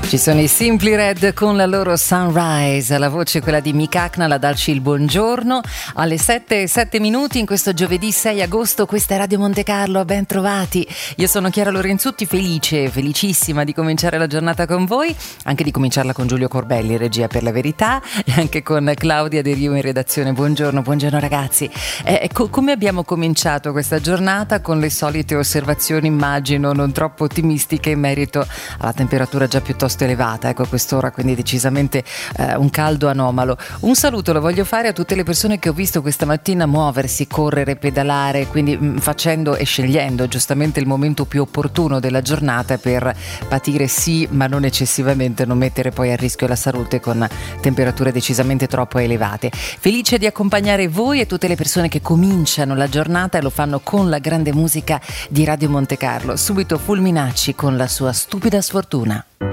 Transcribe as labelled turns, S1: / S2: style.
S1: Ci sono i Simply Red con la loro Sunrise, la voce quella di Mick Hucknall a darci il buongiorno alle 7:07 in questo giovedì 6 agosto. Questa è Radio Monte Carlo, ben trovati. Io sono Chiara Lorenzutti, felicissima di cominciare la giornata con voi, anche di cominciarla con Giulio Corbelli in regia per la verità e anche con Claudia De Rio in redazione. Buongiorno ragazzi. Come abbiamo cominciato questa giornata? Con le solite osservazioni, immagino non troppo ottimistiche in merito alla temperatura già piuttosto elevata, ecco, a quest'ora, quindi decisamente un caldo anomalo. Un saluto lo voglio fare a tutte le persone che ho visto questa mattina muoversi, correre, pedalare, quindi facendo e scegliendo giustamente il momento più opportuno della giornata per patire sì, ma non eccessivamente, non mettere poi a rischio la salute con temperature decisamente troppo elevate. Felice di accompagnare voi e tutte le persone che cominciano la giornata e lo fanno con la grande musica di Radio Monte Carlo. Subito Fulminacci con la sua Stupida Sfortuna.